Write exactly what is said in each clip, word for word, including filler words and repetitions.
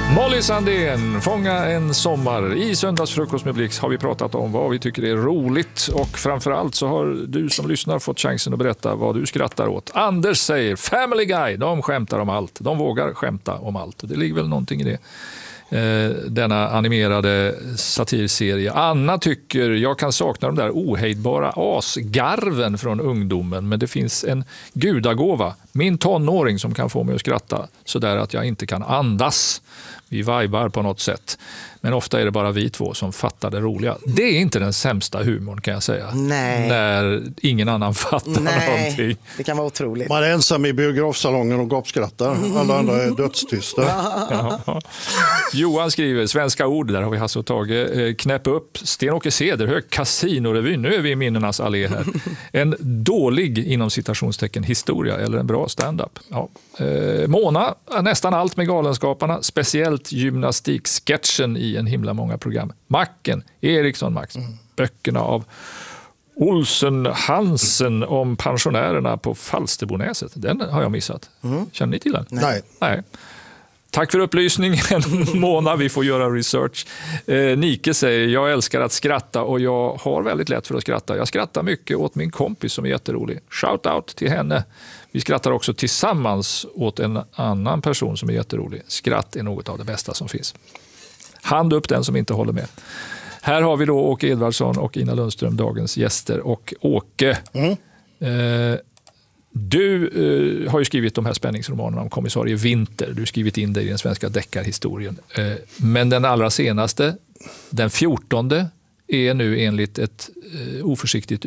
Molly Sandén, Fånga en sommar. I Söndagsfrukost med Blix har vi pratat om vad vi tycker är roligt, och framförallt så har du som lyssnar fått chansen att berätta vad du skrattar åt. Anders säger Family Guy, de skämtar om allt. De vågar skämta om allt. Det ligger väl någonting i det. Eh, denna animerade satirserie. Anna tycker jag kan sakna de där ohejdbara asgarven från ungdomen, men det finns en gudagåva, min tonåring, som kan få mig att skratta så där att jag inte kan andas. Vi vibar på något sätt. Men ofta är det bara vi två som fattar det roliga. Det är inte den sämsta humorn, kan jag säga. Nej. När ingen annan fattar Nej, någonting. det kan vara otroligt. Man är ensam i biografsalongen och gapskrattar. Alla andra är dödstysta. Ja. Johan skriver, svenska ord, där har vi Hasse och Tage. Knäpp upp, Sten-Åke Cederhök, Casinorevyn. Nu är vi i minnenas allé här. En dålig, inom citationstecken, historia eller en bra stand-up. Ja. Eh, Mona, nästan allt med Galenskaparna. Speciellt gymnastiksketchen i en himla många program. Macken, Eriksson Max. Mm. Böckerna av Olsen Hansen om pensionärerna på Falsterbonäset. Den har jag missat. Mm. Känner ni till den? Nej. Nej. Tack för upplysningen, Mona. Vi får göra research. Eh, Nike säger, jag älskar att skratta och jag har väldigt lätt för att skratta. Jag skrattar mycket åt min kompis som är jätterolig. Shout out till henne. Vi skrattar också tillsammans åt en annan person som är jätterolig. Skratt är något av det bästa som finns. Hand upp den som inte håller med. Här har vi då Åke Edvardsson och Ina Lundström, dagens gäster. Och Åke, mm. eh, du eh, har ju skrivit de här spänningsromanerna om kommissarie Winter. Du har skrivit in det i den svenska deckarhistorien. Eh, men den allra senaste, den fjortonde, är nu enligt ett eh, oförsiktigt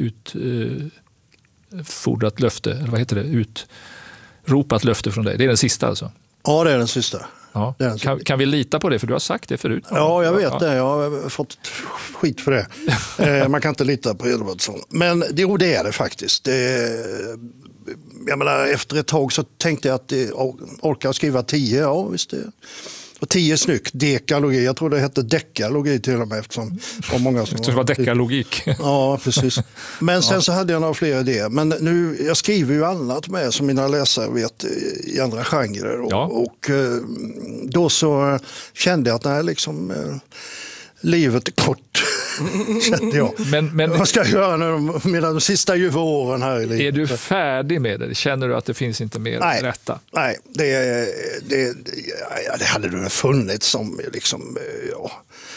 utfordrat eh, löfte, eller vad heter det, utropat löfte från dig. Det är den sista alltså? Ja, det är den sista. Ja. Det är den sista. Kan, kan vi lita på det? För du har sagt det förut. Ja, jag vet ja. det. Jag har fått skit för det. eh, man kan inte lita på Edvardsson. Men jo, det är det faktiskt. Det, jag menar, efter ett tag så tänkte jag att det, orkar skriva tio. Ja, visst det. Och tio snyggt, dekalogi. Jag tror det hette dekalogi till och med. Eftersom det var många som det var dekalogik. Ja, precis. Men sen ja. så hade jag några fler idéer. Men nu, jag skriver ju annat med, som mina läsare vet, i andra genrer. Och, ja. och då så kände jag att nej, liksom, livet är kort. Kände jag. Men, men, vad ska jag göra nu med de sista ljuva åren här i livet? Är du färdig med det? Känner du att det finns inte mer nej, att rätta? Nej, det, det, ja, det hade du funnits som liksom, ja,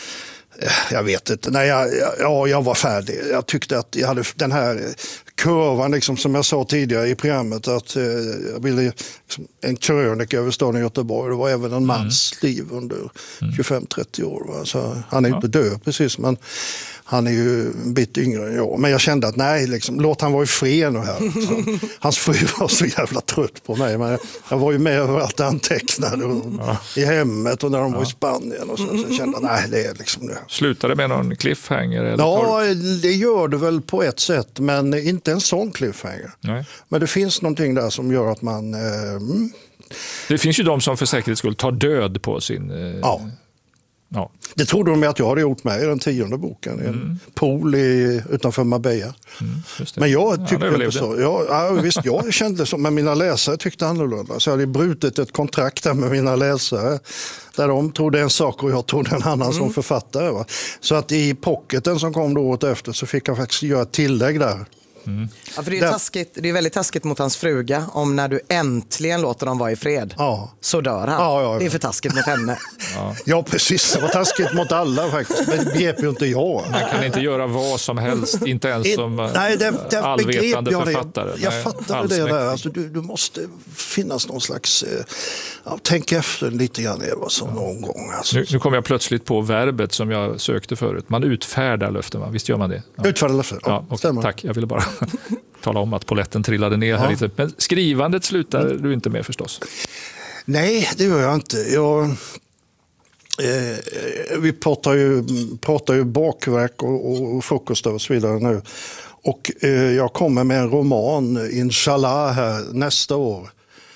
jag vet inte. Nej, jag, ja, jag var färdig. Jag tyckte att jag hade den här kurvan, liksom, som jag sa tidigare i programmet, att eh, jag ville liksom, en krönika över staden Göteborg. Det var även en mans mm. liv under mm. tjugofem trettio år. Va? Så han är ja. inte död precis, men han är ju en bit yngre än jag. Men jag kände att nej, liksom, låt han vara i fred nu här. Så, hans fru var så jävla trött på mig. Men jag, jag var ju med överallt antecknade och, ja. i hemmet och när de ja. var i Spanien. Och så, så jag kände nej, det är liksom det. Slutar det med någon cliffhanger? Eller ja, det gör det väl på ett sätt, men inte en sån cliffhanger. Nej. Men det finns någonting där som gör att man... Eh, det finns ju de som för säkerhets skull tar död på sin... Eh, ja. Ja. Det trodde de att jag hade gjort med i den tionde boken. I en mm. pool i, utanför Marbella. Mm, men jag tyckte ja, inte så. Jag, ja, visst, jag kände så, men mina läsare tyckte annorlunda. Så jag hade brutit ett kontrakt där med mina läsare. Där de trodde en sak och jag trodde en annan mm. som författare. Va? Så att i pocketen som kom då året efter så fick jag faktiskt göra ett tillägg där. Mm. Ja, för det, är taskigt, det är väldigt taskigt mot hans fruga om när du äntligen låter dem vara i fred ja. så dör han. Ja, ja, ja. Det är för taskigt mot henne. Ja, ja precis. Det var taskigt mot alla faktiskt. Men det begrep ju inte jag. Man kan inte göra vad som helst, inte ens som nej, det, det allvetande jag författare. Det. Jag fattade det där. Alltså, du, du måste finnas någon slags... Ja, tänk efter lite grann Eva, som ja. någon gång. Alltså. Nu, nu kommer jag plötsligt på verbet som jag sökte förut. Man utfärdar löften, va? Visst gör man det? Ja. Utfärdar löften, ja. ja okay. Tack, jag ville bara... tala om att poletten trillade ner här ja. lite. Men skrivandet slutar mm. du inte med förstås? Nej, det gör jag inte. Jag, eh, vi pratar ju, pratar ju bakverk och, och frukost och så vidare nu. Och eh, jag kommer med en roman, inshallah, här nästa år.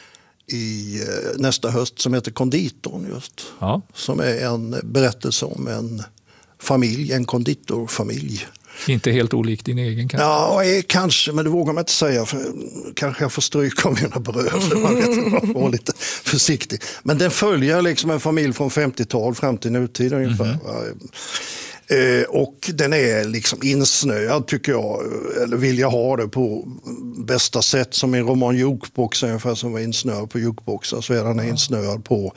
I eh, nästa höst som heter Konditorn just. Ja. Som är en berättelse om en familj, en konditorfamilj. Inte helt olikt din egen kanske? Ja, kanske, men det vågar man inte säga. För kanske jag får stryk av mina bröder. Man vet, vara lite försiktig. Men den följer liksom en familj från femtiotal fram till nutid ungefär. Mm-hmm. Eh, och den är liksom insnöad tycker jag, eller vill jag ha det på bästa sätt, som en roman Jukebox, ungefär som var insnöad på jukeboxar, så är den mm. insnöad på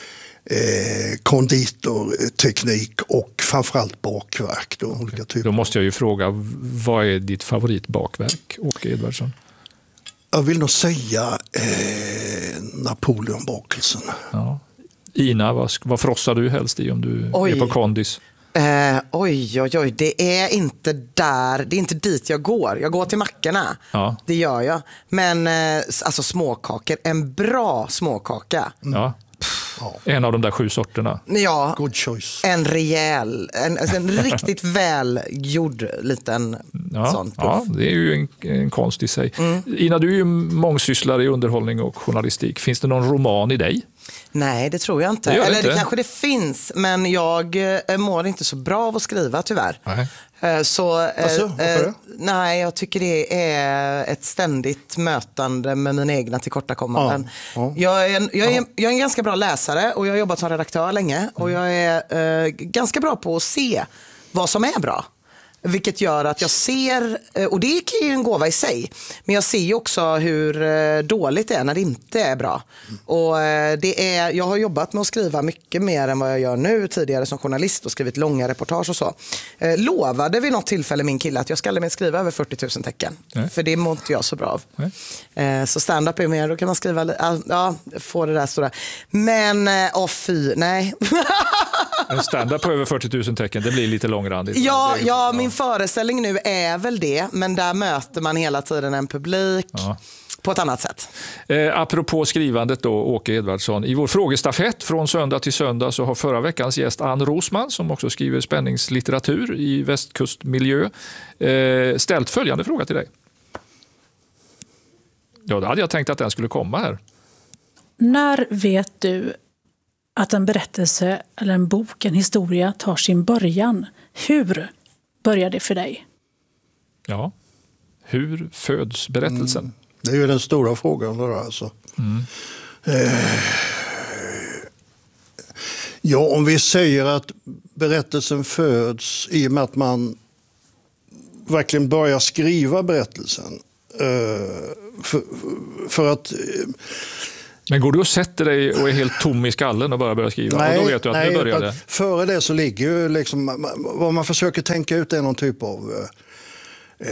eh, konditorteknik och framförallt bakverk. Då, okay. olika typer. Då måste jag ju fråga, vad är ditt favoritbakverk, Åke Edvardsson? Jag vill nog säga eh, Napoleonbakelsen. Ja. Ina, vad, vad frossar du helst i om du Oj. är på kondis? Eh, oj, oj, oj. Det är inte där, det är inte dit jag går. Jag går till mackorna. Ja. Det gör jag. Men eh, alltså småkakor, en bra småkaka. Mm. Ja. Ja. En av de där sju sorterna. Ja, good choice. En rejäl, en, alltså en riktigt välgjord liten ja. sån. Ja, det är ju en, en konst i sig. Mm. Ina, du är ju mångsysslare i underhållning och journalistik. Finns det någon roman i dig? Nej, det tror jag inte. Det Eller inte. det kanske det finns, men jag eh, mår inte så bra av att skriva tyvärr. Nej. Eh, så, eh, alltså, varför det? Nej, jag tycker det är ett ständigt mötande med mina egna tillkortakommanden. Ja, ja. Jag, är en, jag, är, ja. jag är en ganska bra läsare och jag har jobbat som redaktör länge. Mm. Och jag är eh, ganska bra på att se vad som är bra. Vilket gör att jag ser, och det är ju en gåva i sig, men jag ser ju också hur dåligt det är när det inte är bra. Mm. Och det är, jag har jobbat med att skriva mycket mer än vad jag gör nu tidigare som journalist och skrivit långa reportage och så. Eh, lovade vid något tillfälle min kille att jag ska aldrig mer skriva över fyrtio tusen tecken. Mm. För det mår inte jag så bra av. Mm. Eh, så stand-up är mer, då kan man skriva, ja, få det där stora. Men, åh fy, nej. En stand-up på över fyrtio tusen tecken, det blir lite långrandigt. Ja, är, ja, min föreställning nu är väl det, men där möter man hela tiden en publik ja. på ett annat sätt. Eh, apropå skrivandet då, Åke Edvardsson, i vår frågestafett från söndag till söndag så har förra veckans gäst Ann Rosman, som också skriver spänningslitteratur i västkustmiljö, eh, ställt följande fråga till dig. Ja, då hade jag tänkt att den skulle komma här. När vet du att en berättelse eller en bok, en historia tar sin början? Hur börjar det för dig? Ja, hur föds berättelsen? Mm. Det är ju den stora frågan då, alltså. Mm. Eh, ja, om vi säger att berättelsen föds i och med att man verkligen börjar skriva berättelsen. Eh, för, för att... Eh, Men går du och sätter dig och är helt tom i skallen och bara börjar skriva? Nej, och då vet du att nej, nu börjar det. Före det så ligger ju liksom, vad man försöker tänka ut är någon typ av eh,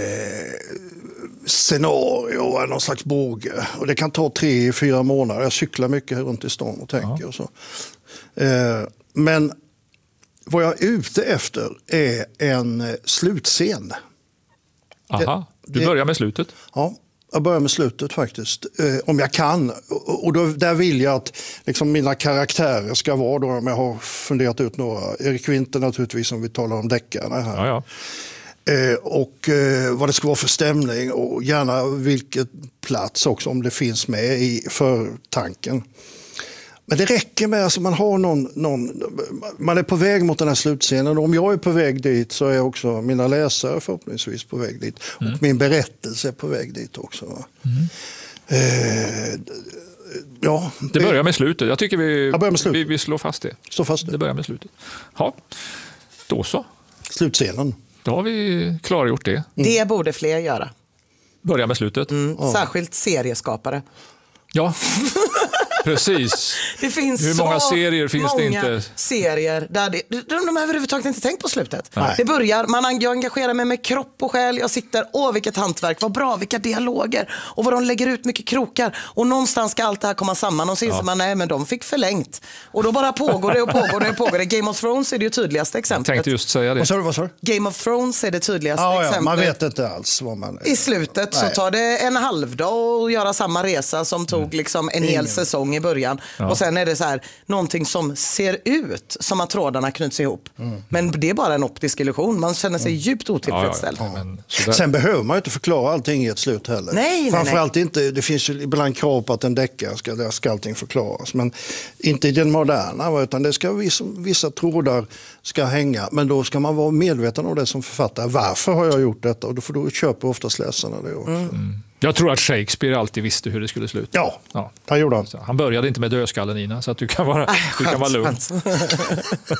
scenario, någon slags båge. Och det kan ta tre, fyra månader. Jag cyklar mycket runt i stan och tänker ja. och så. Eh, men vad jag är ute efter är en slutscen. Aha, du börjar med slutet? Ja. Jag börjar med slutet faktiskt, eh, om jag kan. Och då, där vill jag att liksom, mina karaktärer ska vara, då, om jag har funderat ut några. Erik Winter naturligtvis, om vi talar om deckarna här. Ja, ja. Eh, och eh, vad det ska vara för stämning och gärna vilket plats också, om det finns med i förtanken. Men det räcker med att alltså, man har någon, någon, man är på väg mot den här slutscenen. Och om jag är på väg dit så är också mina läsare förhoppningsvis på väg dit. Mm. Och min berättelse är på väg dit också. Mm. Eh, ja, det börjar med slutet. Jag tycker vi, jag med slutet. vi, vi slår fast det. Slå fast det. Det börjar med slutet. Ja, då så. Slutscenen. Då har vi klargjort det. Mm. Det borde fler göra. Börja med slutet. Mm. Ja. Särskilt serieskapare. Ja. Precis. Det finns Hur många serier finns många det inte? serier där det, de, de har överhuvudtaget inte tänkt på slutet. Nej. Det börjar, man, jag engagerar mig med kropp och själ. Jag sitter, åh vilket hantverk, vad bra, vilka dialoger. Och vad de lägger ut mycket krokar. Och någonstans ska allt det här komma samman. Och så inser ja. man, nej men de fick förlängt. Och då bara pågår det och pågår det och pågår det. Game of Thrones är det ju tydligaste exemplet. Jag tänkte just säga det. Vad sa du, vad sa du? Game of Thrones är det tydligaste ja, ja, exemplet. Man vet inte alls vad man... I slutet nej. så tar det en halvdag att göra samma resa som tog liksom en Ingen. hel säsong i början. Ja. Och sen är det så här, någonting som ser ut som att trådarna knyts ihop. Mm. Men det är bara en optisk illusion. Man känner sig mm. djupt otillfredsställd. Ja, ja, ja. Men, sen behöver man ju inte förklara allting i ett slut heller. Nej, Framförallt nej, nej. inte, det finns ju ibland krav på att en deckare ska, där ska allting förklaras. Men inte i den moderna, utan det ska vissa, vissa trådar ska hänga. Men då ska man vara medveten om det som författare. Varför har jag gjort detta? Och då får du köpa oftast läsarna det också. Mm. Mm. Jag tror att Shakespeare alltid visste hur det skulle sluta. Ja, ja. Han gjorde han. Han började inte med dödskallen, Ina, så att du kan vara, Ay, du kan vara lugn.